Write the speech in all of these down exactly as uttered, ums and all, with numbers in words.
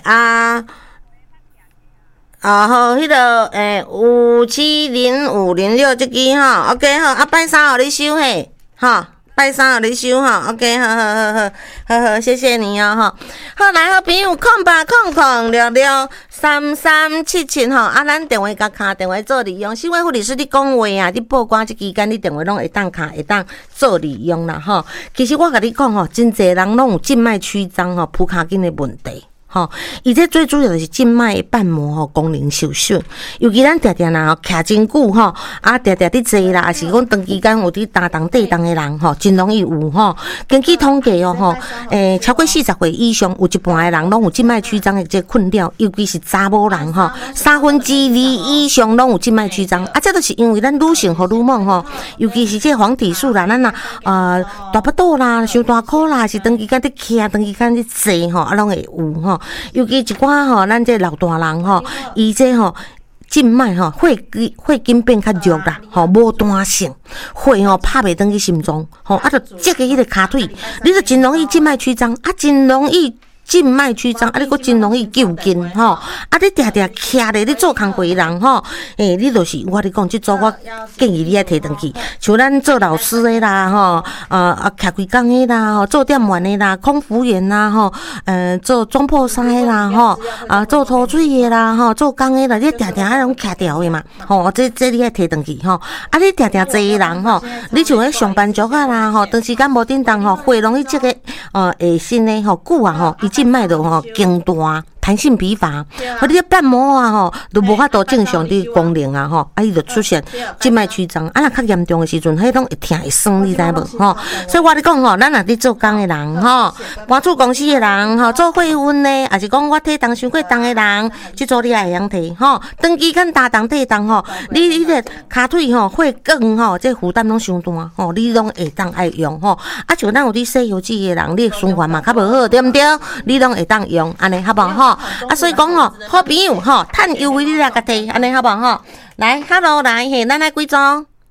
啊啊好，迄个诶五七零五零六这支吼 ，OK 好，啊拜三互你收嘿，吼。拜三互你收吼 ，OK， 好好好好好好，谢谢你哦吼。好，来好朋友，空八空空六六三三七七吼，啊，咱电话甲卡电话做利用。新闻护理师你讲话啊，你报关这期间你电话拢会当卡，会当做利用啦吼。其实我甲你讲吼，真侪人拢有静脉曲张吼、扑卡筋的问题。吼，伊这最主要就是静脉瓣膜吼功能受损，尤其咱常常啦徛真久吼，啊常常伫坐啦，还是讲长期间有伫担当地当的人吼，真容易有吼。根据统计哦吼，诶超过四十岁以上，有一半的人拢有静脉曲张的这困扰，尤其是查某人吼，三分之二以上拢有静脉曲张，啊这都是因为咱女性荷尔蒙吼，尤其是这黄体素啦，咱啊呃大腹肚啦、伤大箍啦，是长期间伫徛、长期间伫坐吼，啊拢会有吼。尤其一寡吼，咱这老大人吼，伊这吼静脉吼血筋血筋变较弱啦，吼无弹性，血吼拍袂转去心脏，吼啊，就接个迄个骹腿，你就真容易静脉曲张，啊，真容易。静脉曲张，啊，你佫真容易揪筋吼，啊，你定定徛咧，你做工课的人吼，诶、欸，你就是我咧讲，即组我建议你爱摕转去，像咱做老师的啦，吼，呃啊，徛规工的啦，吼，做店员的啦，空服员啦，吼，呃，做装破衫的啦，吼，啊，做拖水的啦，吼，做工的啦，你定定啊拢徛条的嘛，吼，这这你爱摕转去吼，啊，你定定坐的人吼，你像迄上班族啊啦，吼，长时间无叮当吼，血容易即个呃下身的吼久啊吼。静脉就吼经大，弹性疲乏，和你的瓣膜啊吼都无法度正常的功能啊吼，啊伊就出现静脉曲张，啊若较严重的时阵，迄种会疼会酸，你知无吼？所以我咧讲吼，咱若伫做工的人吼，搬出公司的人吼，做会运的，还是讲我体重伤过重的人，即做你会晓摕吼，长期间担当体重吼，你你个骹腿吼血管吼，这负担拢伤大吼，你拢会当爱用吼，啊像咱有伫洗油脂的人，你循环嘛较无好，对毋对？你拢会当用，安尼好无吼？啊，所以讲吼，好朋友吼，趁优惠你来甲摕，安尼好无吼？来 ，hello 来，嘿，咱来几组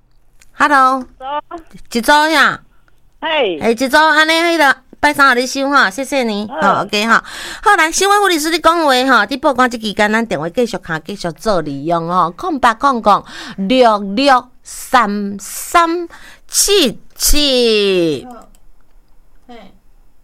？hello， 一组呀， 嘿， 哎，一组安尼迄个拜三互你收哈，谢谢你，好 ，OK 哈。好来，新闻护理师你讲话吼，你报关这期间，咱电话继续卡，继续做利用吼，空八空空六六三三七七。嘿。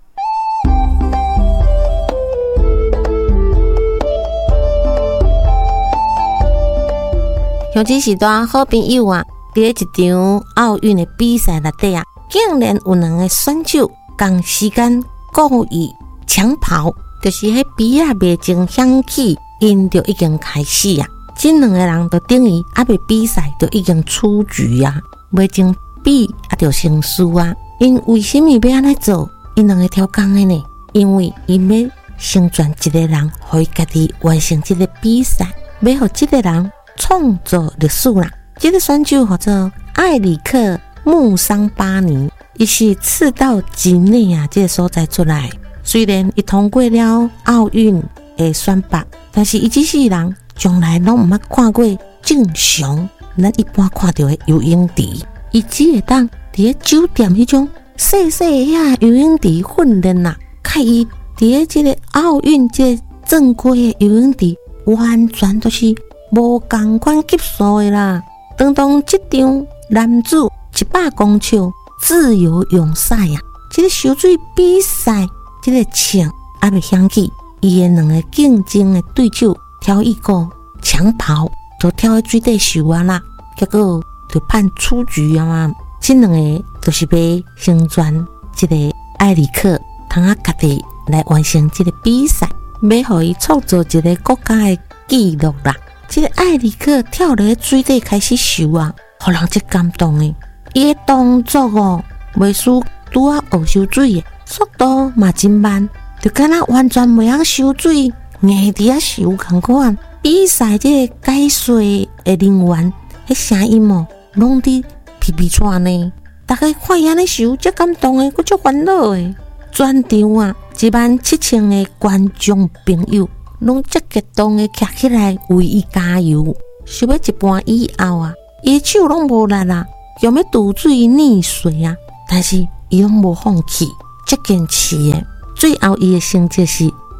尤其是当好朋友啊，伫一场奥运的比赛内底啊，竟然有两个选手同时间故意抢跑，就是迄比啊未正响起，因就已经开始啊。这两个人就等于还未比赛就已经出局啊，未正比啊就先输啊。因为什么要安尼做？因两个挑工的呢？因为因要成全一个人，互伊家己完成这个比赛，要互这个人创造历史啦！这个选手叫做艾里克·穆桑巴尼，伊是赤道几内亚这个所在出来。虽然伊通过了奥运的选拔，但是伊这世人从来拢毋捌看过正常咱一般看到的游泳池。伊只会当伫个酒店迄种细细遐游泳池训练啦，甲伊伫个这个奥运这个正规的游泳池，完全都是无同款级数的啦。当当这场男子一百公尺自由泳赛啊，这个游水比赛，这个枪还未响起，伊的两个竞争的对手挑一个抢跑，就跳在水底游啊啦，结果就判出局啊嘛。这两个就是要成全这个艾里克，通啊家己来完成这个比赛，要互伊创造一个国家的纪录啦。这个艾里克跳入水底开始游啊，互人真感动诶！伊的动作哦，袂输拄啊学游水诶，速度嘛真慢，就敢若完全袂晓游水，硬伫啊游共款。比赛这个解说的人员，迄声音哦，拢伫皮皮喘呢。大家看伊安尼游，真感动诶，佫足烦恼诶。全场啊，一万七千个观众朋友。拢足激动的徛起来为伊加油，游到一半以后啊，伊手拢无力啦，用要渡水溺水啊，但是伊拢无放弃，足坚持的。最后伊的成绩是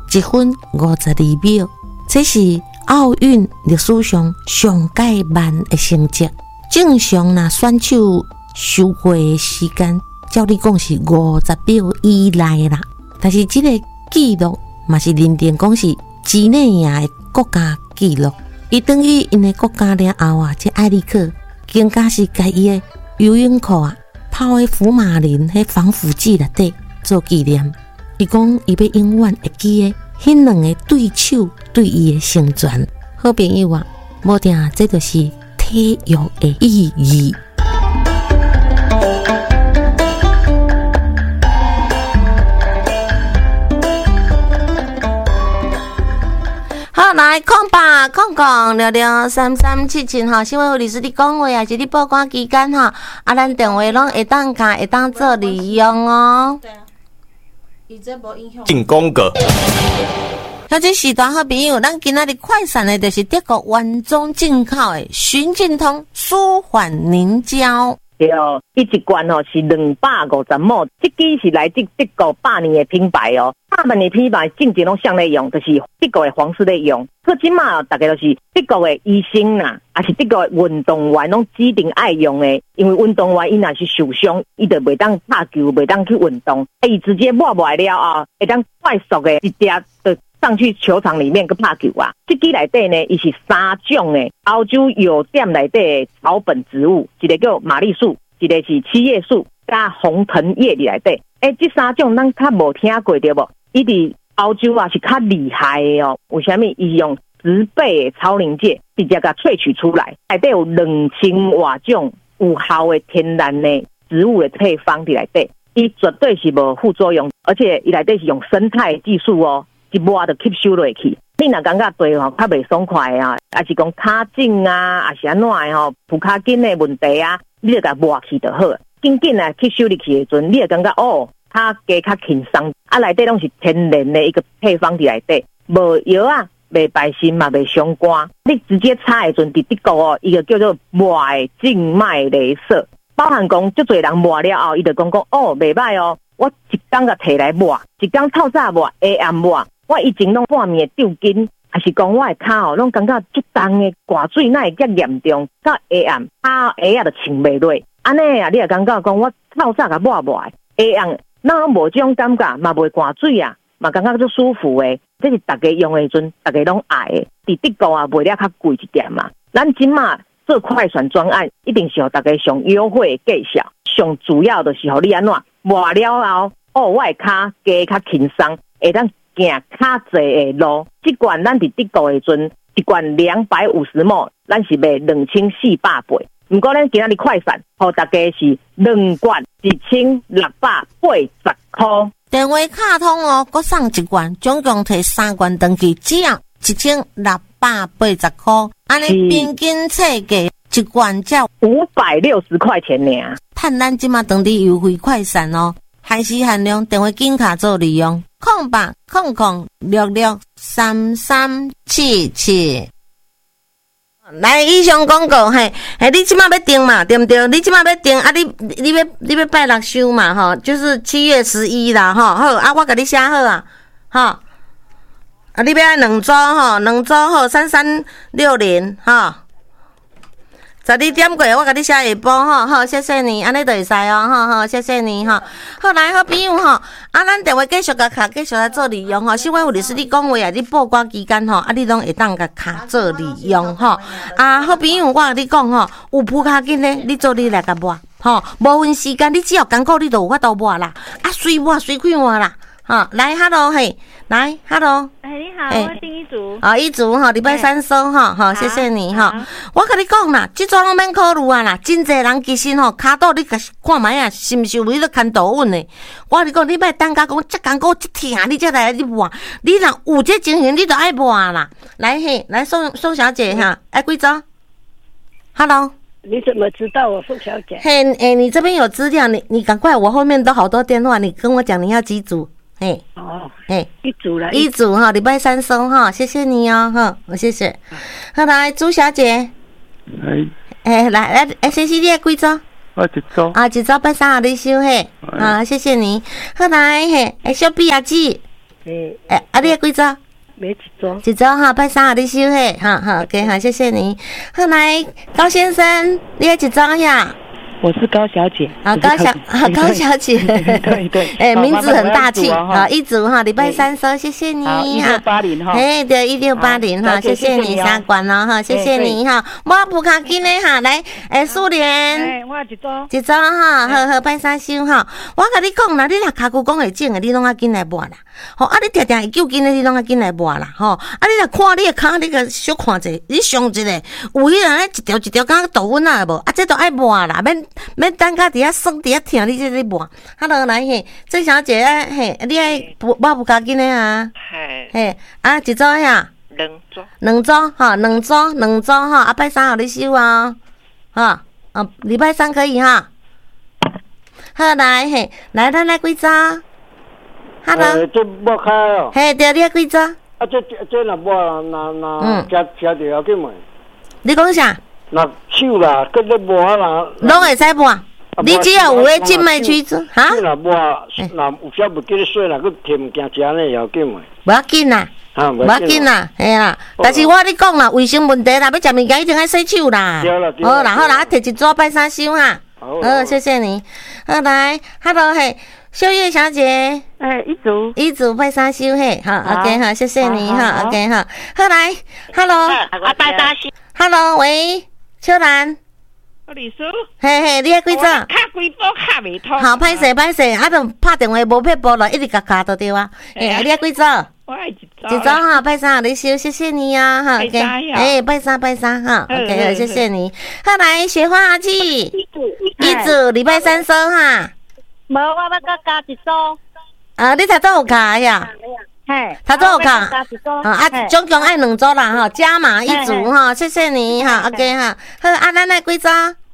一分五十二秒，这是奥运历史上上界慢的成绩。正常若选手收回的时间，照理讲是五十秒以内啦。但是这个记录嘛是认定讲是几内亚的国家纪录。伊等于因的国家了后啊，这艾利克更加是家伊的游泳裤啊，泡的福马林迄防腐剂内底做纪念。伊讲伊要永远会记的迄两个对手对伊的成全。好朋友啊，无定这就是体育的意义。好，来空吧，空空聊聊三三七七哈，新闻护理师你讲话啊，是你报关期间哈，啊，咱电话拢会当卡，会当做利用哦。对啊，伊这无影响。进广告。那这时段好朋友，咱今仔日快闪的，就是德国原装进口的循劲通舒缓凝胶。 对哦，伊一罐哦是两百五十毫，这支是来自德国百年的品牌哦。百万的品牌正经拢向内用，就是德国的皇室在用。可即马大概就是德国的医生啦，也是德国的运动员拢指定爱用的，因为运动员伊若是受伤，伊就袂当拍球，袂当去运动，伊直接抹抹了后，会当快速的一点就上去球场里面去拍球啊！这支内底呢，伊是三种的欧洲药店内底的草本植物，一个叫马丽素，一个是七叶树，加红藤叶里底。诶，这三种咱较无听过对无？伊伫欧洲啊是较厉害的哦。为虾米？伊用十倍的超临界直接甲萃取出来，内底有两千瓦种有效的天然的植物的配方伫内底，伊绝对是无副作用，而且伊内底是用生态技术哦。一抹就吸收落去，你若感觉对吼较袂爽快啊，还是讲骹紧啊，还是安怎的吼，浮骹紧的问题啊，你就甲抹去就好。紧紧啊吸收入去的阵，你就感觉哦，骹加较轻松。啊，内底拢是天然的一个配方伫内底，无药啊，袂败心嘛，袂伤肝。你直接擦的阵，伫德国哦，伊个叫做抹的静脉雷射，包含讲足侪人抹了后，伊就讲讲哦，袂歹哦，我一工甲摕来抹，一工透早抹 ，A M 抹。我以前拢半暝抽筋，还是讲我的骹哦，拢感觉足重的挂水，哪会遮严重？到下暗骹鞋啊，就穿袂落。安尼啊，你也感觉讲我透早甲抹抹的，下暗哪无这种感觉，嘛袂挂水啊，嘛感觉足舒服的。这是大家用的阵，大家拢爱的。伫德国啊，卖了较贵一点嘛。咱即马做快闪专案，一定是互大家上优惠的价效。上主要就是互你安怎抹了后，哦，我的骹加较轻松，会当行较济的路。这罐咱伫德国的阵，一罐两百五十毫，咱是卖两千四百八。不过咱今仔日快闪，互大家是两罐一千六百八十块。 电话卡通哦，搁送一罐，总共摕三罐登记，只要一千六百八十块。安尼平均测价一罐才五百六十块钱呢。 趁咱即马当地优惠快闪哦，限时限量，电话金卡做利用。空八空空六六三三七七。来，以上广告嘿，嘿，你即马要订嘛，对不对？你即马要订啊，你你要你要拜六收嘛，吼，就是七月十一啦，吼，好啊，我甲你写好啊，吼，啊，你要爱两组吼，两组好，三三六零吼。十二点过，我甲你写下晡吼，好，谢谢你，安尼就会使哦，好好，谢谢你吼。好来，好朋友吼，啊，咱电话继续甲卡，继续来做利用吼。新闻护理师你讲话啊，你报关期间吼，啊，你拢会当甲卡做利用吼。啊，好朋友，我甲你讲吼，有铺卡紧咧，你做你来甲抹吼，无分时间，你只要艰苦，你就有法度抹啦，啊，随抹随开换啦。好，来 ，hello 嘿，来 ，hello， 哎，你好，欸、我是一组， 啊、哦，一组哈，礼拜三收哈，好、欸，谢谢你哈。我跟你讲啦，这桩拢免考虑啊啦，真侪人其实吼，骹倒你看卖啊，是毋是有迄个牵倒稳的？我跟你讲，你莫等甲讲，这艰苦这疼，你才来你抹，你若有这情形，你就爱抹啦。来嘿，来宋宋小姐哈，爱几组 ？Hello。 你怎么知道我宋小姐？ 嘿，哎，你这边有资料，你你赶快，我后面都好多电话，你跟我讲你要几组？嘿， 哦， 嘿， 一组了， 一组哈，礼拜三收哈，谢谢你哦，哈，我谢谢。好，来朱小姐， 哎， 哎，来来，哎，谢谢你的几组？ 我一组。 啊，一组拜三啊，你收嘿，啊，谢谢你。好来嘿，哎，小毕阿姊， 诶， 哎，啊，你几组？ 没几周。 一组哈，拜三啊，你收嘿，哈好 ，OK 好，谢谢你。后来高先生，你几组呀？ 我是高小姐。 好，高小，好，高小姐。 对对。 哎，名字很大气，好，一组哈，礼拜三收，谢谢你。 好，一六八零哈。 哎，对，一六八零哈，谢谢你三管哦哈，谢谢你哈。我不卡紧的哈，来，哎，素莲。 哎，我一组。 一组哈，好好拜三收哈。我甲你讲啦，你若骹骨讲会整的，你拢啊紧来抹啦。吼，啊，你定定会救紧的，你拢啊紧来抹啦。吼，啊，你若看你的骹，你个小看者，你上一个有迄个咧一条一条，敢若豆粉啊无？啊，这都爱抹啦，免免等甲伫遐酸伫遐疼，你这咧抹。Hello， 来嘿，郑小姐嘿，你爱不我不加紧的啊？嘿，嘿，啊，一组呀？ 两组。 两组哈，两组两组哈，啊，拜三互你收啊，哈，啊，礼拜三可以哈。好来嘿，来咱来几组？Hello， 呃，这抹开哦。 嘿，对，你几组？ 啊，这这这若抹那那吃吃着要紧嘛？ 你讲啥？ 那手啦，搁咧抹啦。 拢会使抹，你只要有诶静脉曲折，哈？ 若抹，若有啥物记咧水，若搁摕物件食咧要紧嘛？ 无要紧啦，无要紧啦，嘿啦。但是我你讲啦，卫生问题啦，要食物件一定爱洗手啦。 对啦， 好啦，好啦，摕一组拜三收哈。好，谢谢你。好来 ，Hello 嘿。秀月小姐， 哎，一组一组拜三收嘿，好 ，OK 好，谢谢你哈 ，OK 好，后来 ，Hello， 啊拜三收 ，Hello 喂，秋兰， 我李叔， 嘿嘿，你迄几组？ 卡几波卡未通。 好，歹势歹势，啊，都拍电话无撇步了，一直卡卡到对啊，嘿，你迄几组？ 我爱一组。 一组哈，拜三你收，谢谢你啊，哈 ，OK， 哎，拜三拜三哈 ，OK 好，谢谢你。后来雪花阿季，一组礼拜三收哈。 无，我要加加一组。 啊，你头早有卡呀？ 嘿， 头早有卡。 加一组。 啊，总共爱两组啦，哈，加码一组哈，谢谢你哈 ，OK 哈。好，啊，咱来几组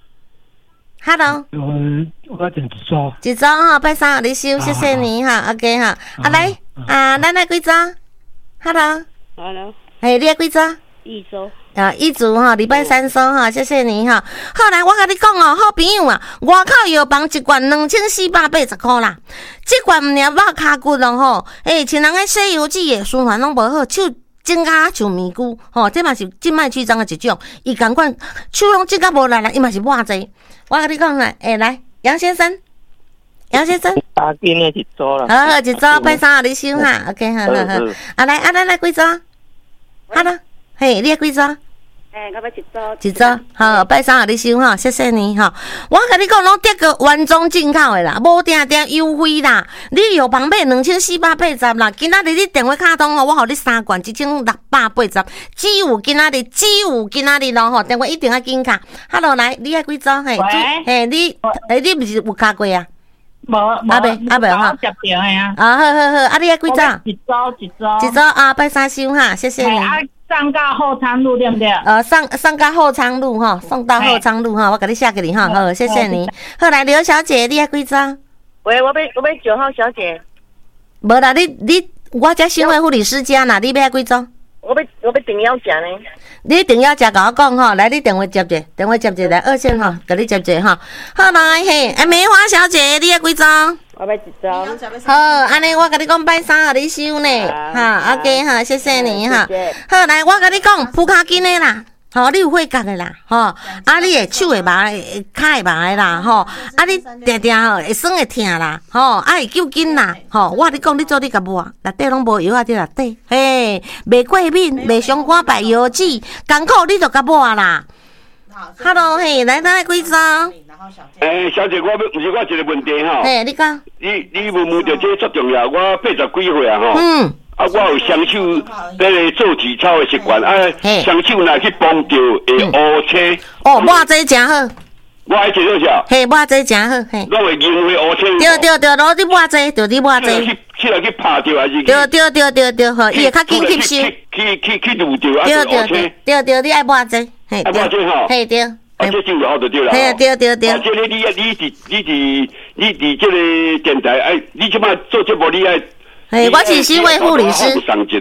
？Hello。 嗯，我整一组。 一组哈，拜三你收，谢谢你哈 ，OK 哈。啊来，啊，咱来几组 ？Hello。 Hello。 嘿，你几组？ 一组。 啊，一组哈，礼拜三收哈，谢谢你哈。后来我甲你讲哦，好朋友啊，外口药房一罐两千四百八十块啦，这罐毋了肉骹骨咯吼，诶，像人个西油脂诶循环拢无好，手整甲像面具吼，这嘛是静脉曲张诶一种，伊共款手拢整甲无力啦，伊嘛是抹济。我甲你讲啦，诶，来，杨先生，杨先生， 打紧诶一组啦， 好好一组拜三互你收哈 ，OK 好好好，啊来，啊咱来几组？好啦，嘿，你几组？ 哎，我要一组。 一组，好，拜三互你收哈，谢谢你哈。我甲你讲，拢德国原装进口的啦，无定定优惠啦。你药房买两千四百八十啦，今仔日你电话卡通吼，我互你三罐一千六百八十，只有今仔日，只有今仔日咯吼，电话一定要紧卡。Hello， 来，你迄几组？嘿，嘿，你，诶，你毋是有卡过啊？ 无， 阿未阿未哈。 接着的啊。 啊，好好好，啊，你迄几组？ 一组一组。 一组啊，拜三收哈，谢谢你。 送到后仓路对不对？ 呃，送送到后仓路哈，送到后仓路哈，我给你写给你哈，好，谢谢你。后来刘小姐，你还几组？ 喂，我要我要九号小姐。 无啦，你你我这新会护理师家呐，你要几组？ 我要我要订要食呢。 你一定要食，甲我讲吼，来你电话接者，电话接者来二线吼，给你接者哈。好来嘿，哎梅花小姐，你还几组？ 我要一组。 好，安尼我甲你讲拜三，互你收呢，哈 ，OK 哈，谢谢你哈。好来，我甲你讲铺骹筋的啦。吼，你有血角的啦，吼，啊，你的手会麻，会骹会麻的啦，吼，啊，你定定吼会酸会疼啦，吼，啊会揪筋啦，吼，我你讲你做你甲抹，内底拢无药啊，伫内底，嘿，袂过敏，袂伤肝败腰子，艰苦你就甲抹啦。Hello， 嘿，来咱来几组？ 诶，小姐，我要毋是我一个问题吼。 嘿，你讲。 你你问问着这足重要，我八十几岁啊吼。嗯。啊，我有双手迄个做体操的习惯，啊，双手若去碰到会乌青。 哦，抹这真好。 我爱做啥？ 嘿，抹这真好，嘿。 拢会因为乌青。 对对对，攞你抹这，就你抹这。 去去来去拍着还是？ 对对对对对，吼，伊会较紧吸收。 去去去撸着啊， 对对对对对，你爱抹这， 嘿。爱抹这吼。 嘿对。 啊，这就好就对啦。 嘿对对对。 啊，这个你你你伫你伫你伫这个电台，哎，你即摆做节目你爱。 嘿，我是新会护理师。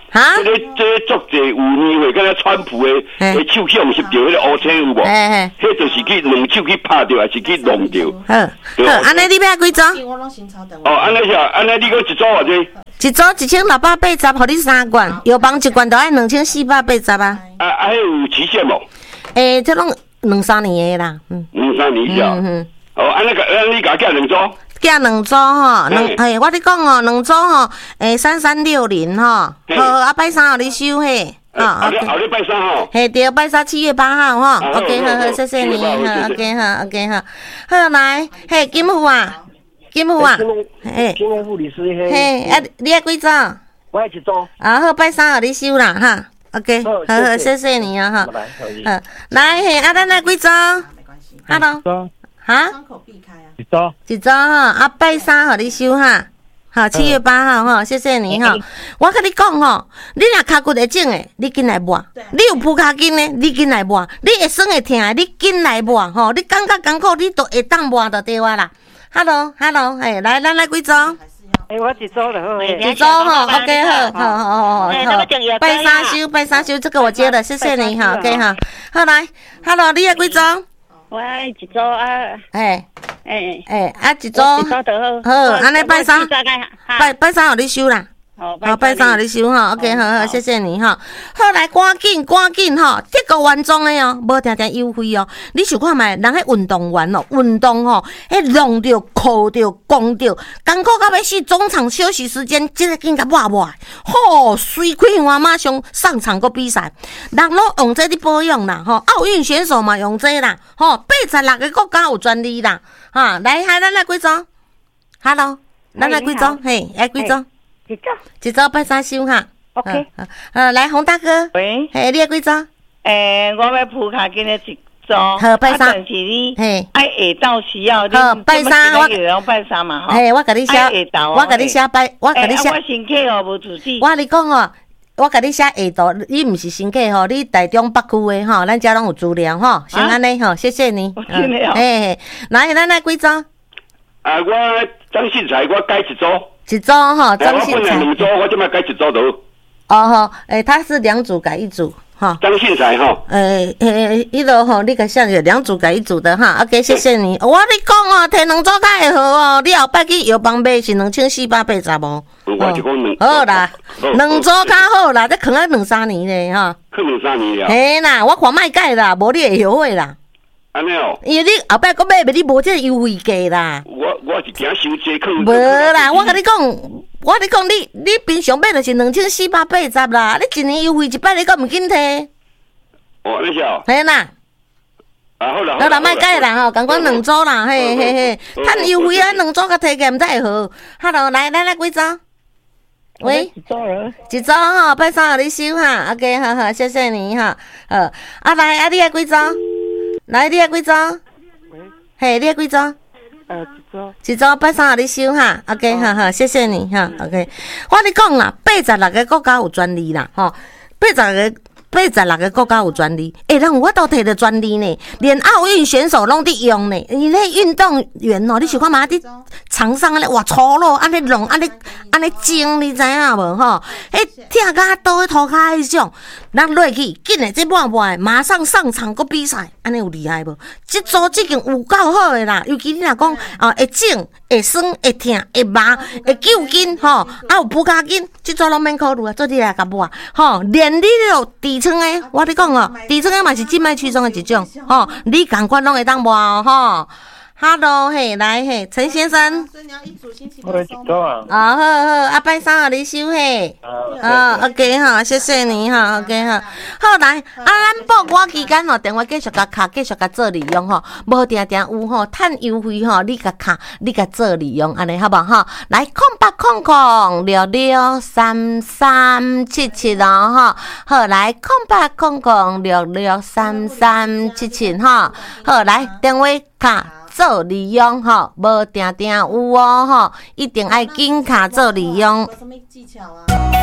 哈？ 这个这个作者有年会，敢若川普的的手向是着迄个乌青有无？ 哎迄就是去两手去拍着，还是去弄着？ 好，好，安尼你要几组？ 哦，安尼是啊，安尼你讲一组偌济？ 一组一千六百八十，互你三罐，药房一罐就爱两千四百八十啊。 啊啊，迄有期限无？ 诶，这拢两三年的啦，嗯。 两三年是啊。嗯嗯。哦，安尼个，安尼甲寄两组？寄两组吼，两诶，我你讲哦，两组吼，诶，三三六零吼，好，啊，拜三互你收嘿。 啊，后日后日拜三吼。 嘿，对，拜三七月八号吼。OK， 好好，谢谢你，好 ，OK， 好 ，OK， 好，好来，嘿，金虎啊。金虎啊， 嘿，金虎护理师嘿， 嘿，啊，你爱几组？ 我爱一组。 啊，好，拜三互你收啦哈 ，OK， 好好，谢谢你啊哈。好，来嘿，啊，咱来几组 ？Hello， 哈？ 一组， 一组哈，啊，拜三互你收哈。好，七月八号哈，谢谢你哈。我跟你讲吼，你若骹骨会肿的，你紧来抹；你有跛脚筋的，你紧来抹；你会酸会痛的，你紧来抹吼。你感觉艰苦，你都会当抹就对啊啦。Hello，Hello， 哎，来，咱来几组？ 哎，我一组就好。 一组哈 ，OK， 好，好，好，好，好。拜三收，拜三收，这个我接了，谢谢你哈 ，OK 哈。好来 ，Hello， 你要几组？ 我爱一组啊。 哎， 哎哎，啊一组。 一组就好。 好，安尼拜三，拜拜三，互你收啦。好，拜三互你收哈 ，OK， 好好，谢谢你哈。好来，赶紧赶紧哈，这个原装的哦，无定定优惠哦。你想看卖，人迄运动员哦，运动吼，迄弄着、哭着、讲着，艰苦到要死，中场休息时间，即个紧甲抹抹，吼，水开换马上上场个比赛，人拢用这咧保养啦，吼，奥运选手嘛用这啦，吼，八十六个国家有专利啦，哈，来，嗨，咱来几组 ？Hello， 咱来几组？嘿，来几组？ 一组， 一组拜三收哈。 OK， 好，呃，来洪大哥。 喂。 嘿，你要几组？ 诶，我要跛脚筋的一组。 好，拜三。 但是你，嘿，爱下到需要。 好，拜三我。我拜三嘛吼。 嘿，我甲你写，我甲你写拜，我甲你写。 我身体哦无自制。 我你讲哦，我甲你写下图，你毋是身体吼，你台中北区的吼，咱遮拢有资料吼，先安尼吼，谢谢你。 真的哦。 嘿，来，咱来几组？ 啊，我张信才，我改一组。 一组哈，张信才。 我两组，我即摆改一组就。 哦吼，诶，他是两组改一组哈。 张信才哈。 诶诶，迄落吼，你甲写着两组改一组的哈。OK， 谢谢你。我你讲哦，摕两组较会好哦。你后摆去药房买是两千四百八十无？ 我就讲两。 好啦，两组较好啦，再扛啊两三年咧哈。 扛两三年了。 嘿啦，我看卖改啦，无你会后悔啦。 安尼哦， 因为你后摆搁买袂，你无这个优惠价啦。 我我是惊收济坑。 无啦，我甲你讲，我甲你讲，你你平常买就是两千四百八十啦，你一年优惠一摆，你搁毋紧摕。 哦，安尼是哦。 嘿啦。 啊，好啦， 好啦，莫改啦吼，共讲两组啦，嘿嘿嘿，趁优惠啊，两组甲摕起来，毋知会好。Hello， 来，咱来几组？喂， 一组了， 一组吼，拜三互你收哈 ，OK， 好好，谢谢你哈。好，啊来，啊你爱几组？来，你爱几组？嘿，你爱几组？ 呃，一组。 一组拜三互你收哈 ，OK， 好好，谢谢你哈 ，OK。我跟你讲啦，八十六个国家有专利啦，吼，八十六个。八十六个国家有专利，诶、欸，人有法度摕到专利呢，连奥运选手拢伫用呢。因迄运动员哦，你想看嘛？伫场上安尼哇粗鲁，安尼弄，安尼安尼精，你知影无吼？迄疼甲倒去涂骹迄种，咱落去紧诶，这抹抹诶，马上上场个比赛，安尼有厉害无？这组已经有够好诶啦，尤其你若讲啊，会肿、会酸、会痛、会麻、会揪筋吼，啊有跛脚筋，这组拢免考虑啊，做你来甲抹吼，连你了底层诶，我咧讲哦，底层诶嘛是静脉曲张诶一种吼，你共款拢会当抹哦吼。Hello， 嘿，来嘿，陈先生。 我一组啊。 啊，好好，啊，拜三互你收嘿。啊 ，OK 哈，谢谢你哈 ，OK 哈。好来，啊，咱报我期间吼，电话继续甲卡，继续甲做利用吼，无定定有吼，趁优惠吼，你甲卡，你甲做利用，安尼好无吼？来，空八空空六六三三七七哦吼，好来，空八空空六六三三七七吼，好来，电话卡。做利用吼，无定定有哦吼，一定爱紧卡做利用。